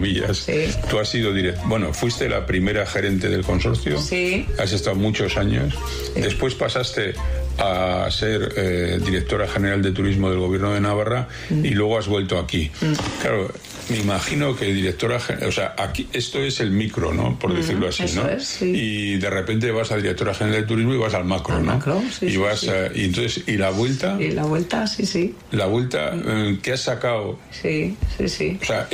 Villas. Sí. Tú has sido fuiste la primera gerente del consorcio. Sí. Has estado muchos años. Sí. Después pasaste a ser directora general de turismo del Gobierno de Navarra y luego has vuelto aquí. Claro, me imagino que directora, o sea, aquí esto es el micro, ¿no? Por decirlo así, eso ¿no? Es, sí. Y de repente vas a directora general de turismo y vas al macro, ¿no? Macro, sí, y vas sí. y entonces, ¿y la vuelta? Y la vuelta, sí. La vuelta, ¿qué has sacado? Sí. O sea,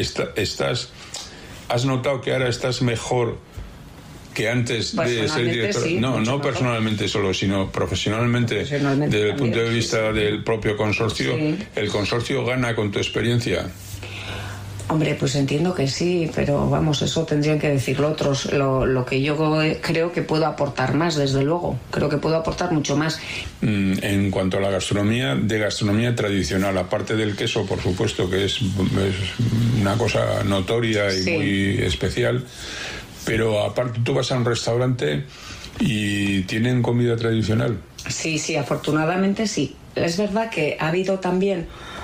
¿has notado que ahora estás mejor que antes de ser director? Sí, no personalmente solo, sino profesionalmente desde el también, punto de vista del propio consorcio. Sí. ¿El consorcio gana con tu experiencia? Hombre, pues entiendo que sí, pero vamos, eso tendrían que decirlo otros. Lo que yo creo que puedo aportar más, desde luego. Creo que puedo aportar mucho más. En cuanto a la gastronomía, de gastronomía tradicional, aparte del queso, por supuesto, que es una cosa notoria y sí. muy especial, pero aparte tú vas a un restaurante y tienen comida tradicional. Sí, afortunadamente sí. Es verdad que ha habido también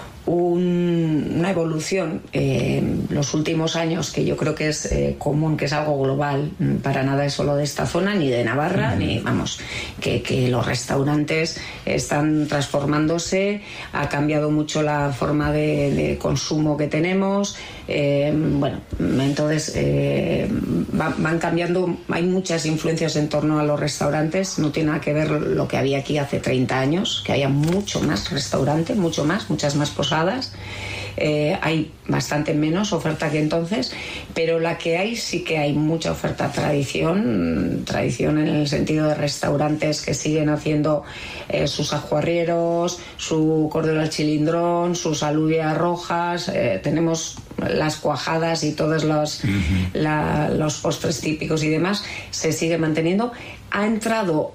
una evolución en los últimos años que yo creo que es común, que es algo global, para nada es solo de esta zona ni de Navarra, ni vamos, que los restaurantes están transformándose, ha cambiado mucho la forma de consumo que tenemos, entonces van cambiando, hay muchas influencias en torno a los restaurantes, no tiene nada que ver lo que había aquí hace 30 años, que haya mucho más restaurante, muchas más posadas. Hay bastante menos oferta que entonces, pero la que hay sí que hay mucha oferta, tradición en el sentido de restaurantes que siguen haciendo sus ajuarrieros, su cordero al chilindrón, sus alubias rojas, tenemos las cuajadas y todos los postres típicos y demás, se sigue manteniendo. Ha entrado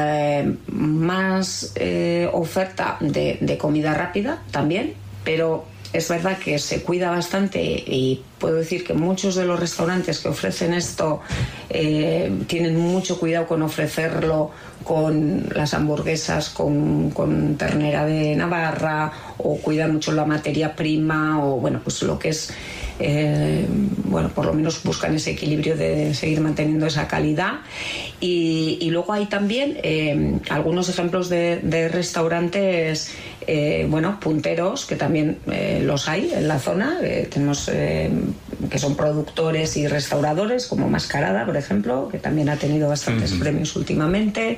más oferta de comida rápida también, pero es verdad que se cuida bastante y puedo decir que muchos de los restaurantes que ofrecen esto tienen mucho cuidado con ofrecerlo con las hamburguesas con ternera de Navarra, o cuidan mucho la materia prima, o pues lo que es por lo menos buscan ese equilibrio de seguir manteniendo esa calidad. Y luego hay también algunos ejemplos de restaurantes punteros, que también los hay en la zona. Tenemos que son productores y restauradores, como Mascarada, por ejemplo, que también ha tenido bastantes premios últimamente.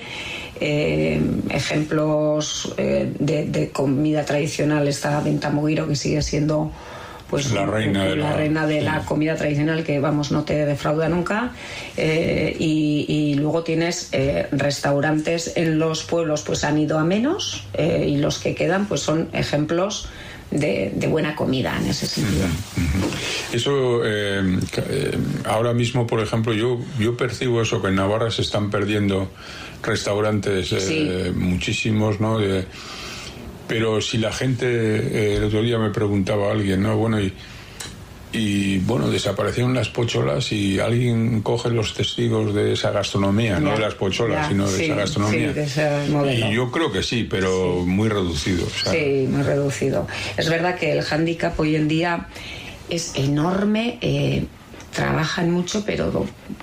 Ejemplos de comida tradicional, está Ventamoguiro, que sigue siendo la reina de la comida tradicional, que no te defrauda nunca, y luego tienes restaurantes en los pueblos, han ido a menos, y los que quedan son ejemplos de buena comida en ese sentido. Eso ahora mismo, por ejemplo, yo percibo eso, que en Navarra se están perdiendo restaurantes, muchísimos, ¿no? Pero si la gente, el otro día me preguntaba a alguien, ¿no? Desaparecieron las pocholas, y alguien coge los testigos de esa gastronomía, no de las pocholas, sino de esa gastronomía. De ese modelo. Y yo creo que sí, pero muy reducido. Sí, muy reducido. Es verdad que el hándicap hoy en día es enorme, trabajan mucho, pero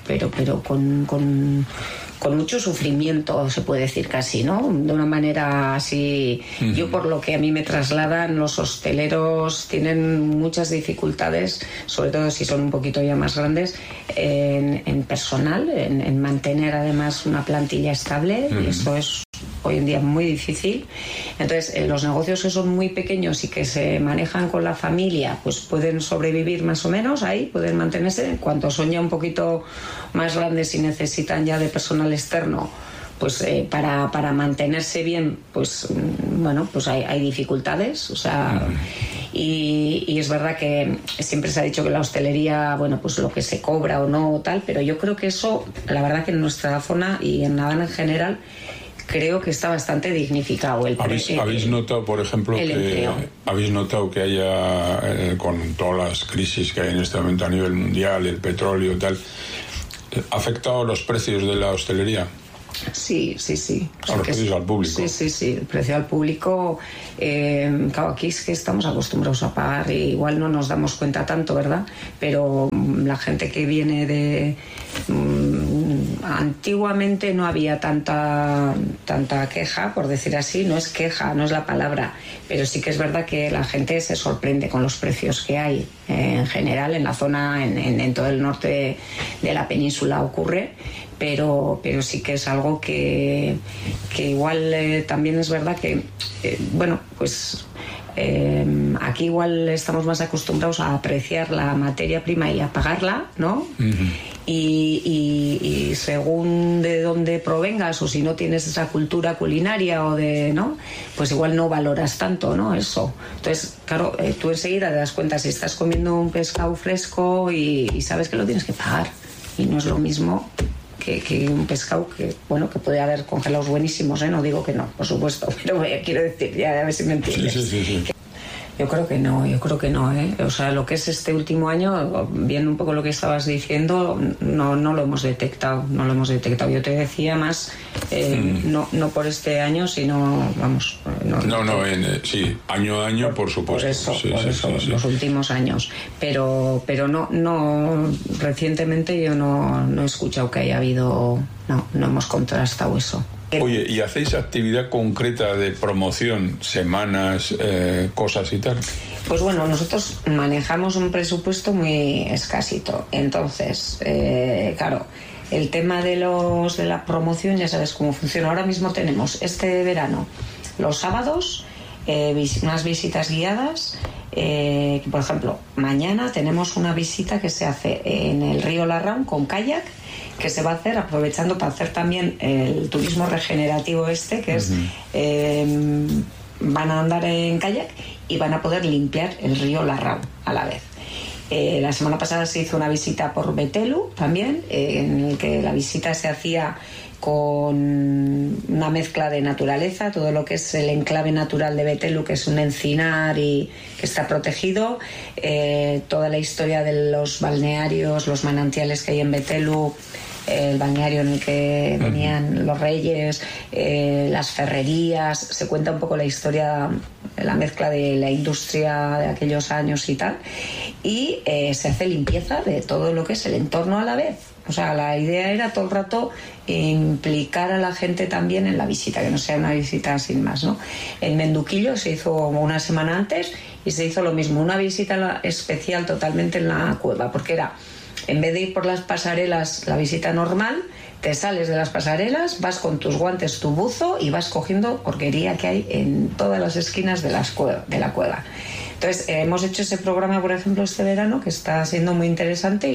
con mucho sufrimiento, se puede decir casi, ¿no? De una manera así. Yo, por lo que a mí me trasladan, los hosteleros tienen muchas dificultades, sobre todo si son un poquito ya más grandes, en personal, en mantener además una plantilla estable, y eso es hoy en día muy difícil. Entonces, los negocios que son muy pequeños y que se manejan con la familia, pueden sobrevivir más o menos ahí, pueden mantenerse. En cuanto son ya un poquito más grandes y necesitan ya de personal externo, para mantenerse bien, hay dificultades, y es verdad que siempre se ha dicho que la hostelería, lo que se cobra o no, tal, pero yo creo que eso, la verdad que en nuestra zona y en Navarra en general, creo que está bastante dignificado. ¿Habéis notado, por ejemplo, que haya, con todas las crisis que hay en este momento a nivel mundial, el petróleo y tal, ha afectado los precios de la hostelería? Sí. A los precios al público. Sí, el precio al público. Claro, aquí es que estamos acostumbrados a pagar y igual no nos damos cuenta tanto, ¿verdad? Pero la gente que viene de... antiguamente no había tanta queja, por decir así. No es queja, no es la palabra, pero sí que es verdad que la gente se sorprende con los precios que hay. En general, en la zona, en todo el norte de la península ocurre. Pero sí que es algo que igual también es verdad que, aquí igual estamos más acostumbrados a apreciar la materia prima y a pagarla, ¿no? Uh-huh. Y según de dónde provengas o si no tienes esa cultura culinaria ¿no? Pues igual no valoras tanto, ¿no? Eso. Entonces, claro, tú enseguida te das cuenta si estás comiendo un pescado fresco y sabes que lo tienes que pagar. Y no es lo mismo que un pescado que puede haber congelados buenísimos, ¿eh? No digo que no, por supuesto, pero quiero decir, ya a ver si me entiendes. Sí. Yo creo que no, ¿eh? O sea, lo que es este último año, viendo un poco lo que estabas diciendo, no lo hemos detectado. Yo te decía más, no por este año, sino, vamos... Sí, año a año, por supuesto. Por eso, los últimos años. Pero no, recientemente yo no he escuchado que haya habido... No hemos contrastado eso. Oye, ¿y hacéis actividad concreta de promoción, semanas, cosas y tal? Pues bueno, nosotros manejamos un presupuesto muy escasito. Entonces, claro, el tema de la promoción ya sabes cómo funciona. Ahora mismo tenemos este verano, los sábados, unas visitas guiadas. Por ejemplo, mañana tenemos una visita que se hace en el río Larraun con kayak, que se va a hacer aprovechando para hacer también el turismo regenerativo que es van a andar en kayak y van a poder limpiar el río Larraun a la vez. La semana pasada se hizo una visita por Betelu también, en el que la visita se hacía con una mezcla de naturaleza, todo lo que es el enclave natural de Betelu, que es un encinar y que está protegido, toda la historia de los balnearios, los manantiales que hay en Betelu, el balneario en el que venían los reyes, las ferrerías, se cuenta un poco la historia, la mezcla de la industria de aquellos años y tal, y se hace limpieza de todo lo que es el entorno a la vez. O sea, la idea era todo el rato implicar a la gente también en la visita, que no sea una visita sin más, ¿no? En Menduquillo se hizo una semana antes y se hizo lo mismo, una visita especial totalmente en la cueva, porque era, en vez de ir por las pasarelas, la visita normal, te sales de las pasarelas, vas con tus guantes, tu buzo y vas cogiendo porquería que hay en todas las esquinas de la cueva. Entonces, hemos hecho ese programa, por ejemplo, este verano, que está siendo muy interesante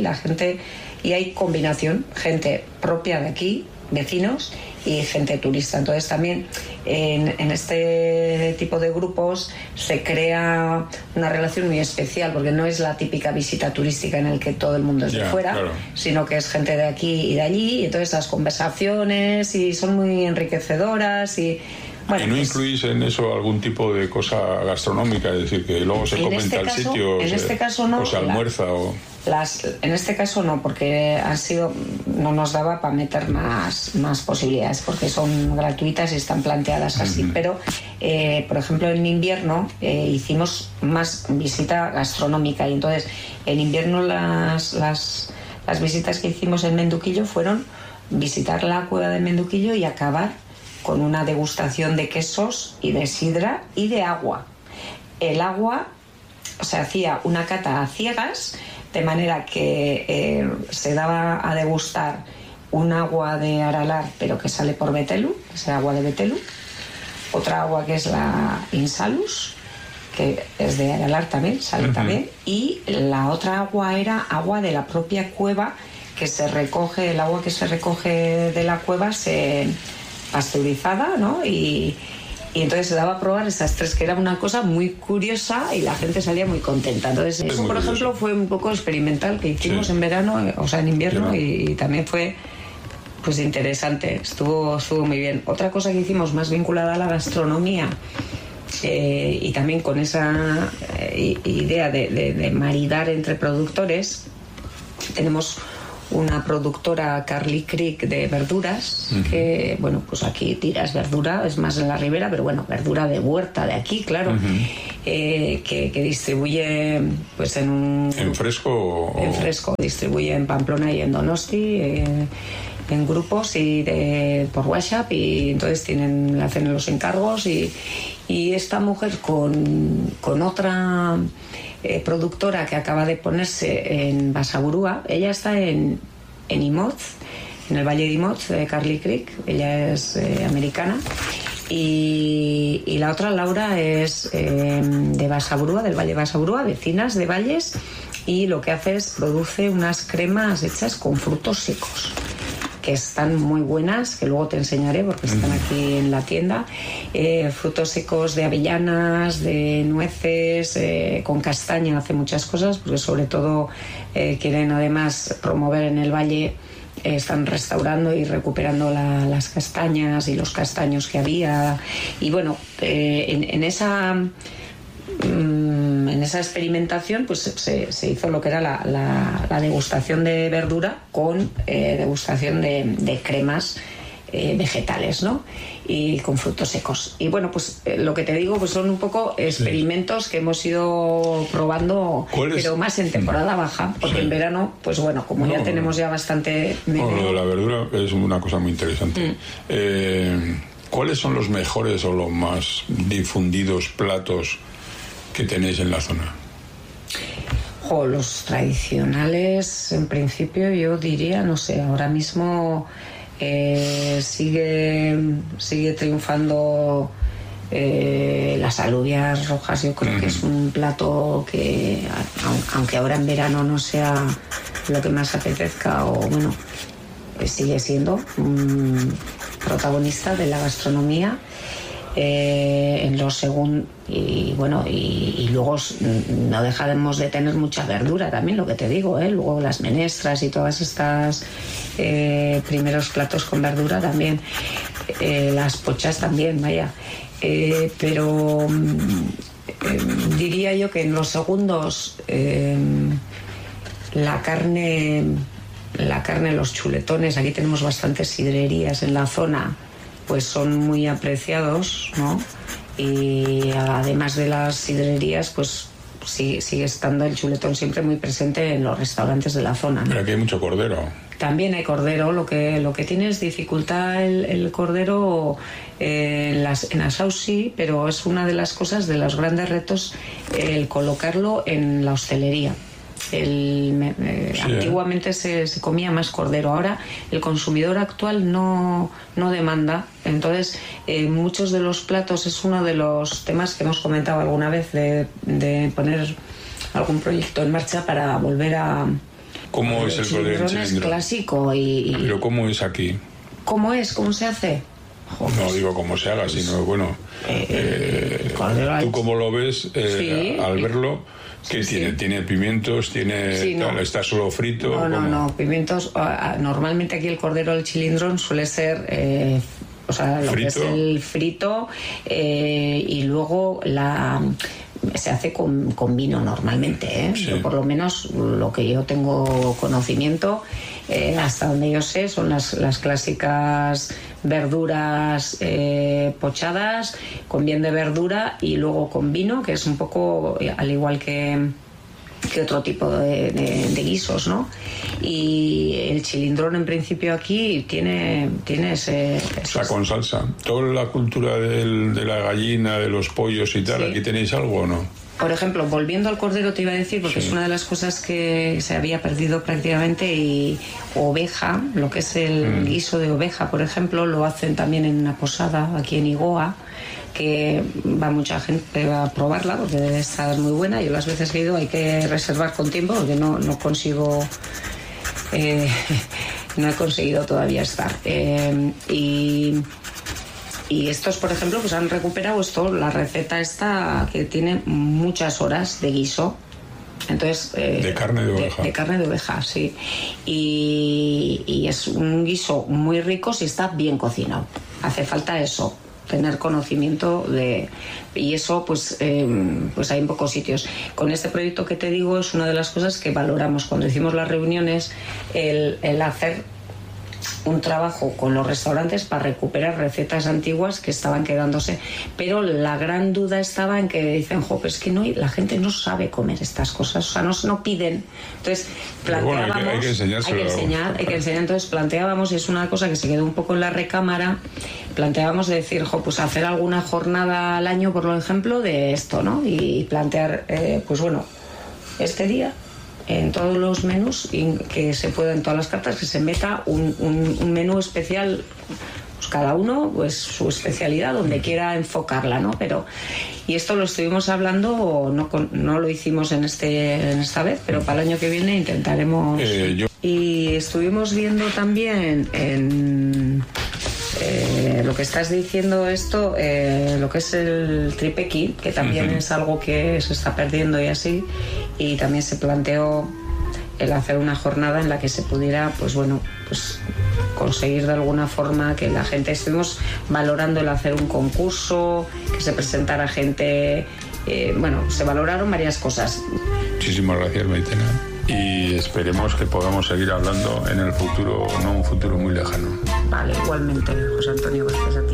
y hay combinación, gente propia de aquí, vecinos, y gente turista. Entonces también en este tipo de grupos se crea una relación muy especial, porque no es la típica visita turística en el que todo el mundo es de fuera, claro, sino que es gente de aquí y de allí, y entonces las conversaciones y son muy enriquecedoras y... Bueno, ¿y no incluís en eso algún tipo de cosa gastronómica? Es decir, que luego se comenta el sitio, o se almuerza en este caso no, porque no nos daba para meter más posibilidades, porque son gratuitas y están planteadas así. Pero, por ejemplo, en invierno hicimos más visita gastronómica, y entonces en invierno las visitas que hicimos en Menduquillo fueron visitar la cueva de Menduquillo y acabar con una degustación de quesos y de sidra y de agua. El agua, se hacía una cata a ciegas, de manera que se daba a degustar un agua de Aralar, pero que sale por Betelu, que es el agua de Betelu, otra agua que es la Insalus, que es de Aralar también, sale también, y la otra agua era agua de la propia cueva, que el agua que se recoge de la cueva pasteurizada, ¿no? Y entonces se daba a probar esas tres, que era una cosa muy curiosa y la gente salía muy contenta. Entonces eso, por ejemplo, fue un poco experimental que hicimos en verano, o sea, en invierno, y también fue pues interesante, estuvo muy bien. Otra cosa que hicimos más vinculada a la gastronomía, y también con esa idea de maridar entre productores, tenemos una productora, Carly Creek, de verduras, que, bueno, pues aquí tiras verdura, es más en la ribera, pero bueno, verdura de huerta de aquí, claro, que distribuye pues ¿En fresco? En fresco, distribuye en Pamplona y en Donosti, en grupos y por WhatsApp, y entonces hacen los encargos, y esta mujer con otra productora que acaba de ponerse en Basaburúa, ella está en Imoz, en el Valle de Imoz, de Carly Creek, ella es americana, y la otra, Laura, es de Basaburúa, del Valle de Basaburúa, vecinas de Valles, y lo que hace es produce unas cremas hechas con frutos secos, que están muy buenas, que luego te enseñaré porque están aquí en la tienda. Frutos secos de avellanas, de nueces, con castaña, hace muchas cosas, porque sobre todo quieren además promover en el valle, están restaurando y recuperando las castañas y los castaños que había. Y bueno, en esa experimentación pues se hizo lo que era la degustación de verdura con degustación de cremas vegetales, ¿no? Y con frutos secos. Y bueno, pues lo que te digo, pues son un poco experimentos que hemos ido probando, pero más en temporada baja, porque en verano, pues bueno, como ya tenemos ya bastante... Bueno, lo de la verdura es una cosa muy interesante. ¿Cuáles son los mejores o los más difundidos platos que tenéis en la zona? Los tradicionales, en principio, yo diría, no sé, ahora mismo sigue triunfando las alubias rojas. Yo creo que es un plato que, aunque ahora en verano no sea lo que más apetezca, o bueno, sigue siendo un protagonista de la gastronomía. En los segundos, y bueno, y luego no dejaremos de tener mucha verdura también, lo que te digo, luego las menestras y todas estas primeros platos con verdura también, las pochas también, vaya, pero diría yo que en los segundos la carne, los chuletones, aquí tenemos bastantes sidrerías en la zona, pues son muy apreciados, ¿no? Y además de las sidrerías, pues sigue estando el chuletón siempre muy presente en los restaurantes de la zona, ¿no? Pero aquí hay mucho cordero. También hay cordero, lo que tiene es dificultad el cordero en Asau, sí, pero es una de las cosas, de los grandes retos, el colocarlo en la hostelería. Antiguamente se comía más cordero, ahora el consumidor actual no demanda, entonces muchos de los platos, es uno de los temas que hemos comentado alguna vez, de poner algún proyecto en marcha para volver a... ¿Cómo es el cordero en cilindro? Es clásico ¿Pero cómo es aquí? ¿Cómo es? ¿Cómo se hace? No digo cómo se haga, sino bueno, tú cómo lo ves al verlo, que tiene pimientos, está solo frito. No, pimientos. Normalmente aquí el cordero al chilindrón suele ser lo que es el frito, y luego se hace con vino normalmente, Sí. Por lo menos lo que yo tengo conocimiento, hasta donde yo sé, son las clásicas verduras pochadas con bien de verdura, y luego con vino, que es un poco al igual que otro tipo de guisos, ¿no? Y el chilindrón en principio aquí tiene ese... O sea, con salsa. Toda la cultura de la gallina, de los pollos y tal, ¿aquí tenéis algo o no? Por ejemplo, volviendo al cordero, te iba a decir, porque es una de las cosas que se había perdido prácticamente, y oveja, lo que es el guiso de oveja, por ejemplo, lo hacen también en una posada aquí en Igoa, que va mucha gente a probarla porque debe estar muy buena. Yo las veces que he ido hay que reservar con tiempo porque no consigo, no he conseguido todavía estar. Y estos, por ejemplo, pues han recuperado la receta esta, que tiene muchas horas de guiso. Entonces, de carne de oveja. De carne de oveja, sí. Y es un guiso muy rico si está bien cocinado. Hace falta eso. tener conocimiento de, y eso pues hay en pocos sitios. Con este proyecto que te digo es una de las cosas que valoramos cuando hicimos las reuniones, el hacer un trabajo con los restaurantes para recuperar recetas antiguas que estaban quedándose, pero la gran duda estaba en que dicen, pues que la gente no sabe comer estas cosas, o sea, no piden. Entonces planteábamos, bueno, hay que enseñar, entonces planteábamos, y es una cosa que se quedó un poco en la recámara, planteábamos de decir, pues hacer alguna jornada al año, por ejemplo, de esto, ¿no? Y plantear, pues bueno, este día en todos los menús, que se pueda, en todas las cartas, que se meta un menú especial, pues cada uno pues su especialidad, donde quiera enfocarla, ¿no? Y esto lo estuvimos hablando, no lo hicimos en esta vez, pero para el año que viene intentaremos. Y estuvimos viendo también en lo que estás diciendo esto, lo que es el tripequi, que también es algo que se está perdiendo y así, y también se planteó el hacer una jornada en la que se pudiera, pues conseguir de alguna forma que la gente, estuvimos valorando el hacer un concurso, que se presentara gente, se valoraron varias cosas. Muchísimas gracias, Maitena, y esperemos que podamos seguir hablando en el futuro, no un futuro muy lejano. Vale, igualmente, José Antonio, gracias a ti.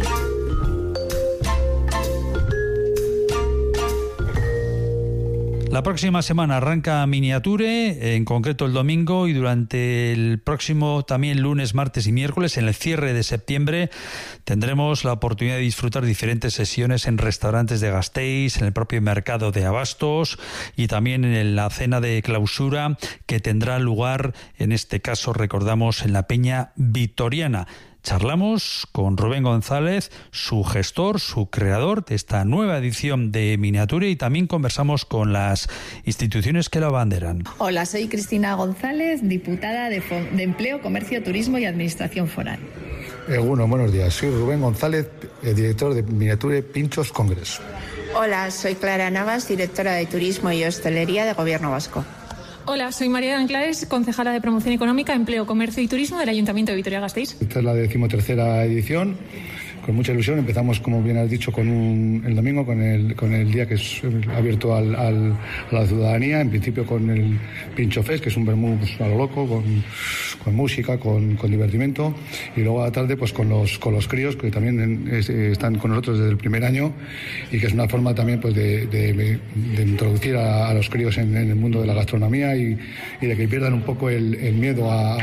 La próxima semana arranca Miniature, en concreto el domingo, y durante el próximo también lunes, martes y miércoles, en el cierre de septiembre, tendremos la oportunidad de disfrutar diferentes sesiones en restaurantes de Gasteiz, en el propio mercado de abastos y también en la cena de clausura que tendrá lugar, en este caso recordamos, en la Peña Vitoriana. Charlamos con Rubén González, su gestor, su creador de esta nueva edición de Miniature, y también conversamos con las instituciones que la abanderan. Hola, soy Cristina González, diputada de Empleo, Comercio, Turismo y Administración Foral. Buenos días, soy Rubén González, director de Miniature Pinchos Congress. Hola, soy Clara Navas, directora de Turismo y Hostelería de Gobierno Vasco. Hola, soy María Anclares, concejala de Promoción Económica, Empleo, Comercio y Turismo del Ayuntamiento de Vitoria-Gasteiz. Esta es la 13ª edición. Con mucha ilusión empezamos, como bien has dicho, el domingo con el día que es abierto a la ciudadanía, en principio con el Pincho Fest, que es un vermú a lo loco, con música, con divertimento, y luego a la tarde pues con los críos, que también están con nosotros desde el primer año, y que es una forma también pues de introducir a los críos en el mundo de la gastronomía y de que pierdan un poco el miedo a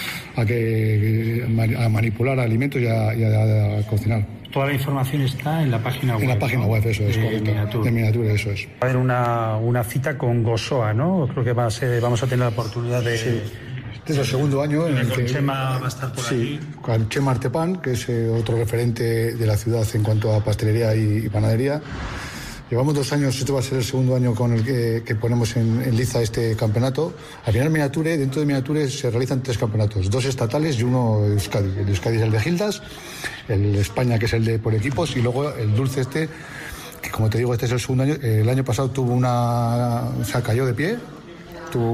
manipular alimentos y a cocinar. Toda la información está en la página web. En la página web, eso es, correcto. De Miniature, eso es. Va a haber una cita con Gosoa, ¿no? Creo que vamos a tener la oportunidad de... Sí. Este es el segundo año en el que Chema va a estar por aquí. Con Chema Artepan, que es otro referente de la ciudad en cuanto a pastelería y panadería. Llevamos 2 años, este va a ser el segundo año con el que ponemos en liza este campeonato. Al final Miniature, dentro de Miniature se realizan 3 campeonatos, 2 estatales y uno de Euskadi. El de Euskadi es el de Gildas, el de España, que es el de por equipos, y luego el dulce que como te digo, este es el segundo año. El año pasado cayó de pie, tuvo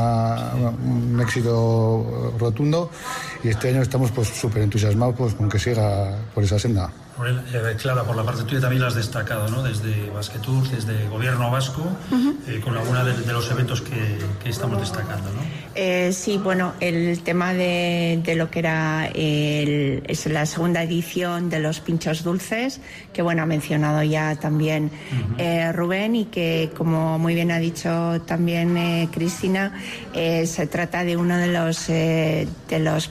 un éxito rotundo, y este año estamos pues súper entusiasmados pues, con que siga por esa senda. Clara, por la parte tuya también la has destacado, ¿no? Desde Basquetour, desde Gobierno Vasco, con alguna de los eventos que estamos destacando, ¿no? Sí, bueno, el tema de lo que era es la segunda edición de los pinchos dulces, que bueno, ha mencionado ya también Rubén, y que como muy bien ha dicho también Cristina, se trata de uno de los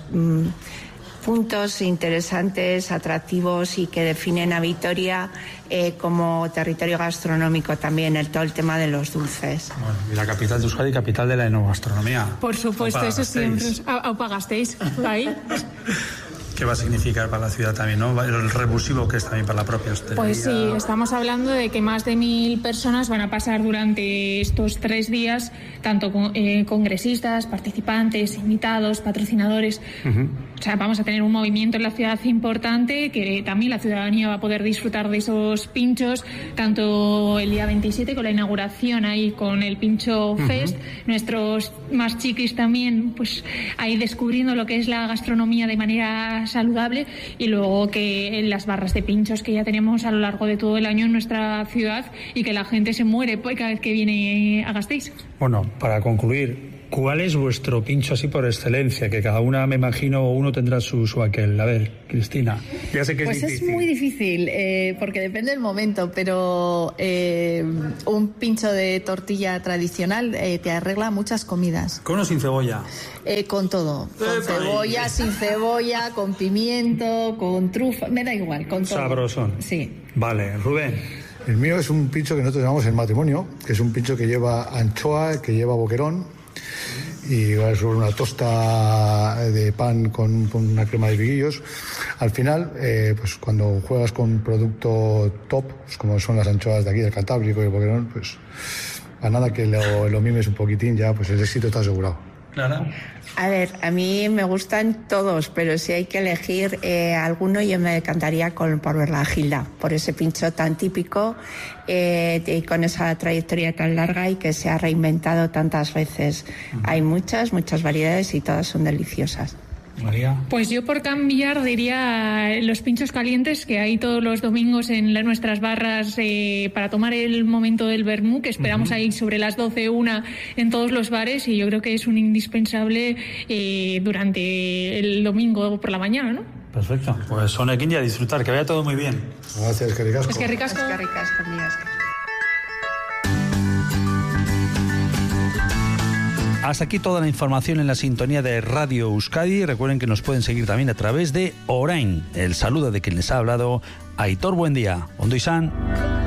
puntos interesantes, atractivos y que definen a Vitoria como territorio gastronómico también, todo el tema de los dulces. Bueno, y la capital de Euskadi, capital de la enogastronomía. Por supuesto, eso siempre. Aupa Gasteiz, ahí. ¿Qué va a significar para la ciudad también, ¿no? El revulsivo que es también para la propia hostelería. Pues sí, estamos hablando de que más de 1.000 personas van a pasar durante estos 3 días, tanto congresistas, participantes, invitados, patrocinadores. O sea, vamos a tener un movimiento en la ciudad importante, que también la ciudadanía va a poder disfrutar de esos pinchos, tanto el día 27 con la inauguración ahí con el Pincho Fest, nuestros más chiquis también, pues ahí descubriendo lo que es la gastronomía de manera más saludable, y luego que las barras de pinchos que ya tenemos a lo largo de todo el año en nuestra ciudad y que la gente se muere cada vez que viene a Gasteiz. Bueno, para concluir, ¿cuál es vuestro pincho así por excelencia? Que cada una, me imagino, uno tendrá su aquel. A ver, Cristina, ya sé que pues es difícil. Es muy difícil, porque depende del momento, pero un pincho de tortilla tradicional te arregla muchas comidas. ¿Con o sin cebolla? Con todo, con cebolla, sin cebolla, con pimiento, con trufa, me da igual, con todo. Sabrosón. Sí. Vale, Rubén. El mío es un pincho que nosotros llamamos el matrimonio, que es un pincho que lleva anchoa, que lleva boquerón, y va sobre una tosta de pan con una crema de higuillos. Al final, pues cuando juegas con producto top, pues como son las anchoas de aquí del Cantábrico y el boquerón, pues a nada que lo mimes un poquitín, ya pues el éxito está asegurado. Clara. A ver, a mí me gustan todos, pero si hay que elegir alguno, yo me decantaría por la Gilda, por ese pincho tan típico y con esa trayectoria tan larga y que se ha reinventado tantas veces. Hay muchas variedades y todas son deliciosas. María. Pues yo por cambiar diría los pinchos calientes que hay todos los domingos en nuestras barras para tomar el momento del vermú, que esperamos ahí sobre las 12, 1 en todos los bares, y yo creo que es un indispensable durante el domingo por la mañana, ¿no? Perfecto. Pues son aquí a disfrutar, que vaya todo muy bien. Gracias, es que ricasco. Es que ricasco. Hasta aquí toda la información en la sintonía de Radio Euskadi. Recuerden que nos pueden seguir también a través de Orain. El saludo de quien les ha hablado, Aitor Buendía. Ondo izan.